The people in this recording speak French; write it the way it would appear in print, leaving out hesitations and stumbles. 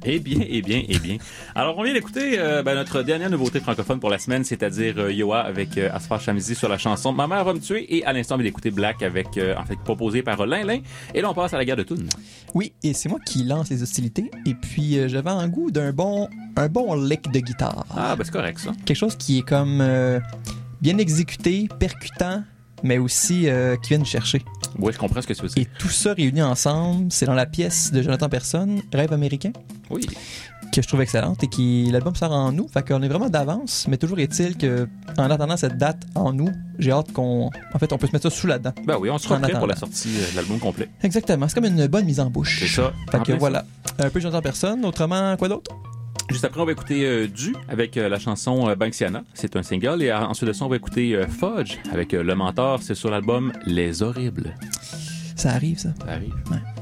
Eh bien. Alors, on vient d'écouter notre dernière nouveauté francophone pour la semaine, c'est-à-dire Yoa avec Asfar Chamizi sur la chanson « Ma mère va me tuer » et à l'instant, on vient d'écouter Black avec, proposé par Lin. Et là, on passe à la guerre de Toon. Oui, et c'est moi qui lance les hostilités. Et puis, j'avais un goût un bon lick de guitare. Ah, ben c'est correct, ça. Quelque chose qui est comme bien exécuté, percutant, mais aussi qui vient nous chercher. Oui, je comprends ce que tu veux dire. Et tout ça réuni ensemble, c'est dans la pièce de Jonathan Persson, Rêve américain. Oui. Que je trouve excellente et qui l'album sort en août, fait qu'on est vraiment d'avance, mais toujours est-il que en attendant cette date en août, j'ai hâte on peut se mettre ça sous la dent. Ben oui, on sera prêt pour la sortie de l'album complet. Exactement, c'est comme une bonne mise en bouche. C'est ça. Fait que voilà, un peu Jonathan Persson, autrement quoi d'autre? Juste après, on va écouter Du avec la chanson Banksiana. C'est un single. Et ensuite de ça, on va écouter Fudge avec Le Mentor. C'est sur l'album Les Horribles. Ça arrive, ça. Ça arrive. Ouais.